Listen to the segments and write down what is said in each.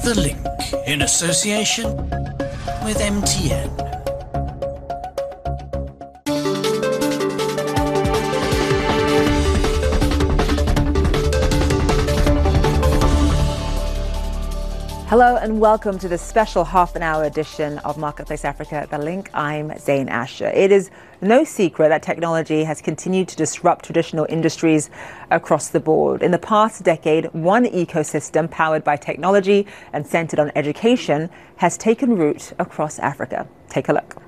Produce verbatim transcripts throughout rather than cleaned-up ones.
The Link, in association with M T N. Hello and welcome to this special half an hour edition of Marketplace Africa, The Link. I'm Zain Asher. It is no secret that technology has continued to disrupt traditional industries across the board. In the past decade, one ecosystem powered by technology and centered on education has taken root across Africa. Take a look.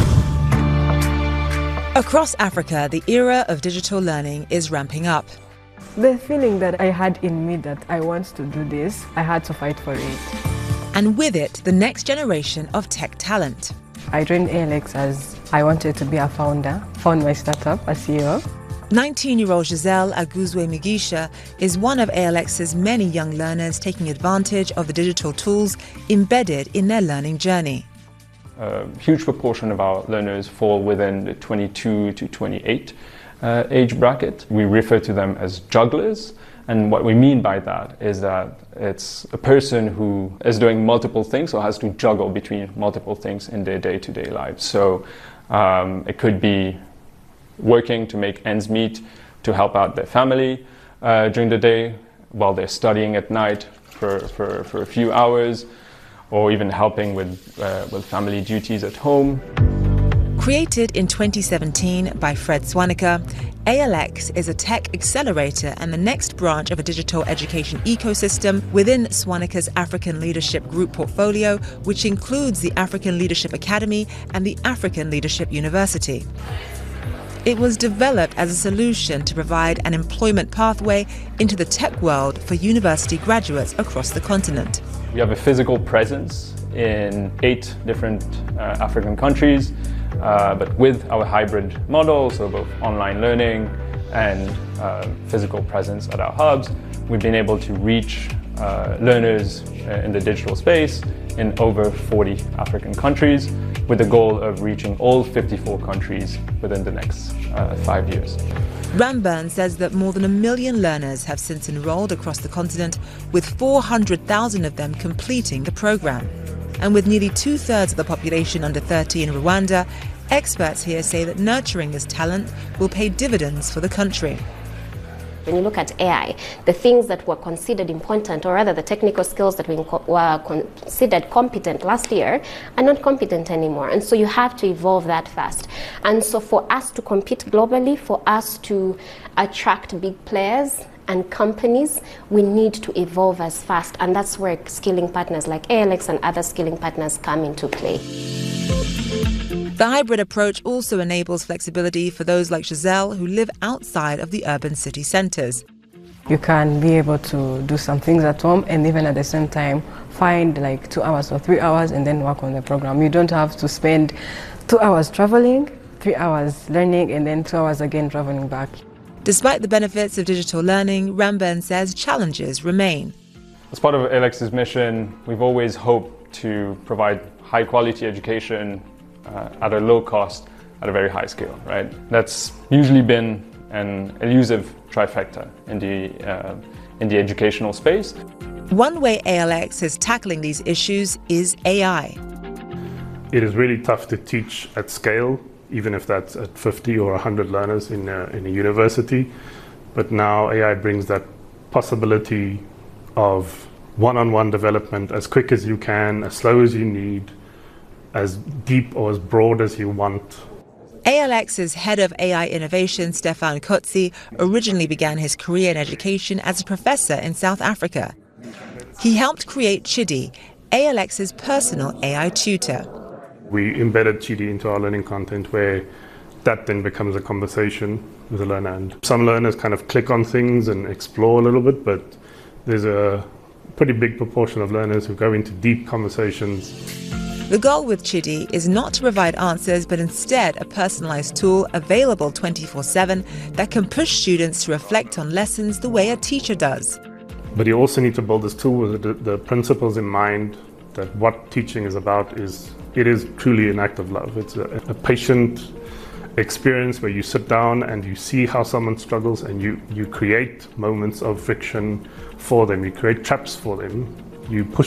Across Africa, the era of digital learning is ramping up. The feeling that I had in me that I want to do this, I had to fight for it. And with it, the next generation of tech talent. I joined A L X as I wanted to be a founder, found my startup, a C E O. nineteen-year-old Giselle Aguzwe Migisha is one of A L X's many young learners taking advantage of the digital tools embedded in their learning journey. A huge proportion of our learners fall within the twenty-two to twenty-eight Uh, age bracket. We refer to them as jugglers, and what we mean by that is that it's a person who is doing multiple things or has to juggle between multiple things in their day-to-day lives. So um, it could be working to make ends meet, to help out their family uh, during the day while they're studying at night for, for, for a few hours, or even helping with, uh, with family duties at home. Created in twenty seventeen by Fred Swaneker, A L X is a tech accelerator and the next branch of a digital education ecosystem within Swaneker's African Leadership Group portfolio, which includes the African Leadership Academy and the African Leadership University. It was developed as a solution to provide an employment pathway into the tech world for university graduates across the continent. We have a physical presence in eight different uh, African countries. Uh, but with our hybrid model, so both online learning and uh, physical presence at our hubs, we've been able to reach uh, learners uh, in the digital space in over forty African countries, with the goal of reaching all fifty-four countries within the next uh, five years. Ramburn says that more than a million learners have since enrolled across the continent, with four hundred thousand of them completing the program. And with nearly two-thirds of the population under thirty in Rwanda, experts here say that nurturing this talent will pay dividends for the country. When you look at A I, the things that were considered important, or rather the technical skills that were considered competent last year, are not competent anymore. And so you have to evolve that fast. And so for us to compete globally, for us to attract big players and companies, we need to evolve as fast. And that's where skilling partners like A L X and other skilling partners come into play. The hybrid approach also enables flexibility for those like Giselle who live outside of the urban city centres. You can be able to do some things at home and even at the same time find like two hours or three hours and then work on the program. You don't have to spend two hours traveling, three hours learning, and then two hours again traveling back. Despite the benefits of digital learning, Ramburn says challenges remain. As part of A L X's mission, we've always hoped to provide high quality education uh, at a low cost, at a very high scale, right? That's usually been an elusive trifecta in the, uh, in the educational space. One way A L X is tackling these issues is A I. It is really tough to teach at scale, even if that's at fifty or one hundred learners in a, in a university. But now A I brings that possibility of one-on-one development as quick as you can, as slow as you need, as deep or as broad as you want. A L X's head of A I innovation, Stefan Kotzi, originally began his career in education as a professor in South Africa. He helped create Chidi, A L X's personal A I tutor. We embedded Chidi into our learning content where that then becomes a conversation with the learner. And some learners kind of click on things and explore a little bit, but there's a pretty big proportion of learners who go into deep conversations. The goal with Chidi is not to provide answers, but instead a personalized tool available twenty-four seven that can push students to reflect on lessons the way a teacher does. But you also need to build this tool with the, the principles in mind, that what teaching is about is, it is truly an act of love. It's a, a patient experience where you sit down and you see how someone struggles and you, you create moments of friction for them, you create traps for them, you push